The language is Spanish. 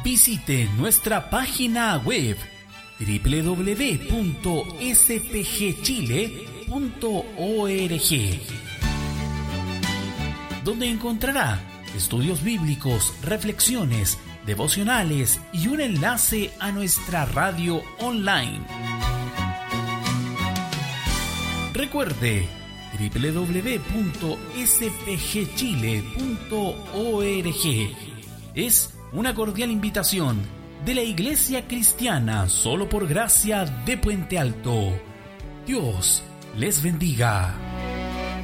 visite nuestra página web www.spgchile.org, donde encontrará estudios bíblicos, reflexiones, devocionales y un enlace a nuestra radio online. Recuerde www.spgchile.org. Es una cordial invitación de la Iglesia Cristiana Solo por Gracia de Puente Alto. Dios les bendiga.